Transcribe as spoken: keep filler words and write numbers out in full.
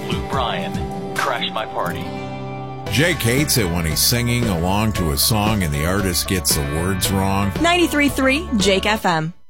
Luke Bryan, Crash My Party. Jake hates it when he's singing along to a song and the artist gets the words wrong. ninety-three point three Jake F M.